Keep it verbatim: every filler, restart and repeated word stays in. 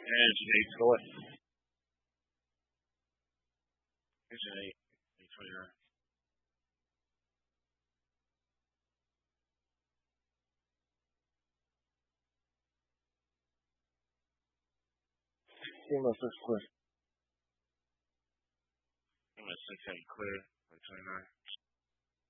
And it's eight score. It's an eight. Eight twenty-nine. Give my six clear. I'm at six eight clear. Eight twenty-nine.